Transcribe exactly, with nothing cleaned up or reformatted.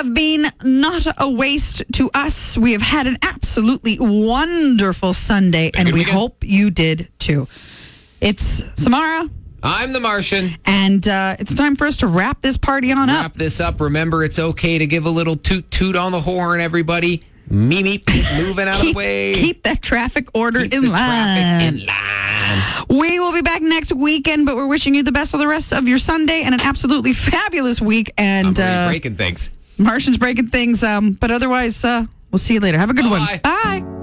have been not a waste to us. We have had an absolutely wonderful Sunday, Been a and good we weekend. hope you did too. It's Samara, I'm the Martian. and uh, it's time for us to wrap this party on Wrap up. this up. Remember, it's okay to give a little toot toot on the horn, everybody. Me, me, moving out of the Keep, way. keep that traffic order Keep in the line. traffic in line. We will be back next weekend, but we're wishing you the best of the rest of your Sunday and an absolutely fabulous week. And I'm already uh, breaking things. Martian's breaking things, um, but otherwise, uh, we'll see you later. Have a good Bye. one. Bye.